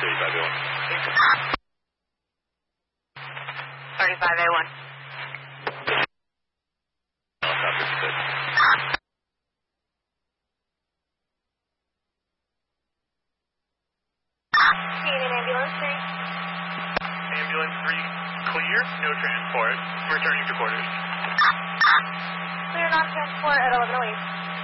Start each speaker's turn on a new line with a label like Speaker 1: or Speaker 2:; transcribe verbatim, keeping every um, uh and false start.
Speaker 1: thirty-five A one.
Speaker 2: thirty-five A one.
Speaker 3: Ambulance three.
Speaker 4: Ambulance three, clear, no transport. Returning to quarters.
Speaker 3: Clear non-transport at eleven oh eight.